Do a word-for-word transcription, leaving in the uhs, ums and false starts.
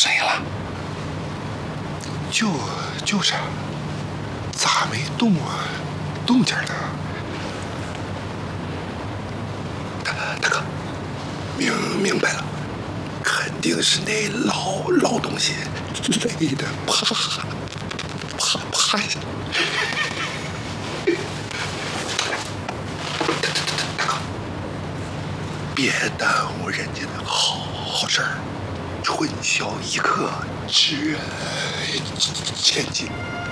声音了？ 就就是，咋没动啊？动静呢？大大哥，明明白了，肯定是那老老东西累的啪啪啪一下。大哥，别耽误人家的好好事儿，春宵一刻值千金。